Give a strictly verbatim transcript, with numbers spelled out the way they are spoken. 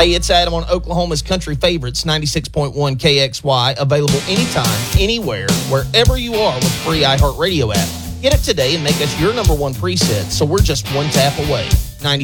Hey, it's Adam on Oklahoma's Country Favorites, ninety-six point one K X Y. Available anytime, anywhere, wherever you are with free iHeartRadio app. Get it today and make us your number one preset, so we're just one tap away.